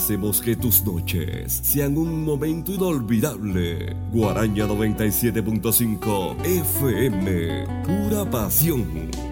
hacemos que tus noches sean un momento inolvidable. Guaraña 97.5 FM, pura pasión.